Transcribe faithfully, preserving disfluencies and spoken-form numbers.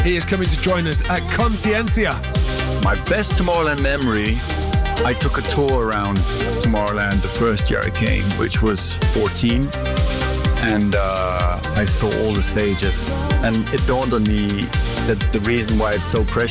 He is coming to join us at Conciencia. My best Tomorrowland memory, I took a tour around Tomorrowland the first year I came, which was fourteen. And uh, I saw all the stages. And it dawned on me that the reason why it's so precious